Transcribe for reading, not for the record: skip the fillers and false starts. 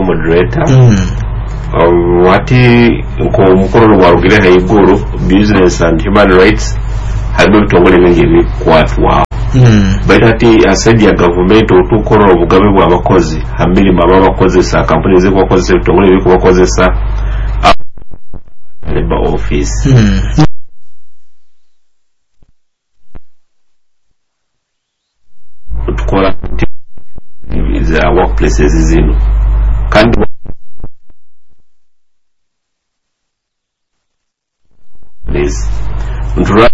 moderator wati nkomukolo gwalugire haiguru business and human rights harimo bitongole bingi bikwatwa baita ati asedi ya government otukora obugabe bwa abakozi hamiri baba bakozesa companies ziko bakozesa bitongole biko bakozesa labor office tukora za workplaces zino kandi please